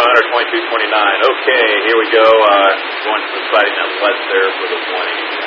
2229. Okay, here we go. Going to the sliding down the left there for the 180.